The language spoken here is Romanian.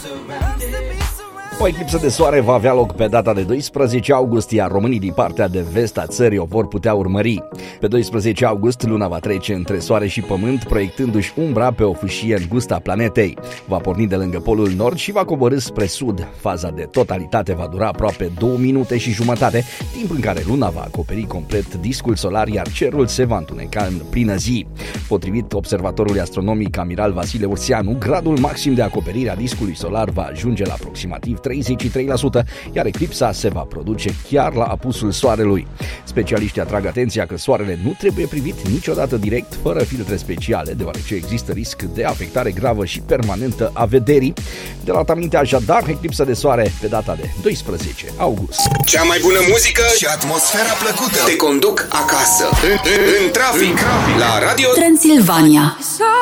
O eclipsă de soare va avea loc pe data de 12 august, iar românii din partea de vest a țării o vor putea urmări. Pe 12 august, luna va trece între soare și pământ, proiectându-și umbra pe o fâșie îngustă a planetei. Va porni de lângă polul nord și va coborî spre sud. Faza de totalitate va dura aproape 2 minute și jumătate, timp în care luna va acoperi complet discul solar, iar cerul se va întuneca în plină zi. Potrivit observatorului astronomic amiral Vasile Urseanu, gradul maxim de acoperire a discului solar va ajunge la aproximativ 33%, iar eclipsa se va produce chiar la apusul soarelui. Specialiștii atrag atenția că soarele nu trebuie privit niciodată direct, fără filtre speciale, deoarece există risc de afectare gravă și permanentă a vederii. De la aminte așadar, eclipsa de soare pe data de 12 august. Cea mai bună muzică și atmosfera plăcută te conduc acasă, în trafic, la Radio Transilvania.